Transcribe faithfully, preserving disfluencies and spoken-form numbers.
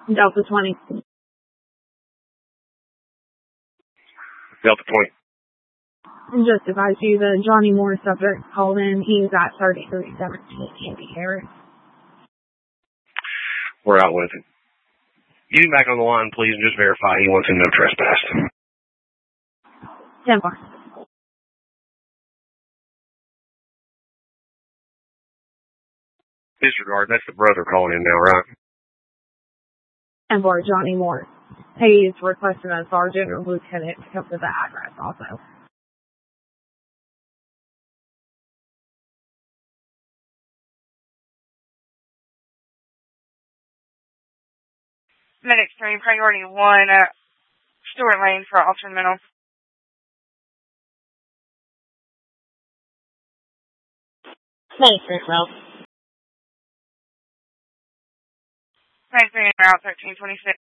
Delta twenty. Delta twenty. Just advise you the Johnny Moore subject called in. He's at thirty-three seventeen Andy Harris. We're out with it. Get him back on the line, please, and just verify he wants him no trespass. ten four. Disregard, that's the brother calling in now, right? ten four, Johnny Moore. He's requesting a sergeant or lieutenant to come to the address also. Medic three, priority one, uh, Stewart Lane for Alton Middle. Medic three, well. Medic three, route thirteen twenty-six.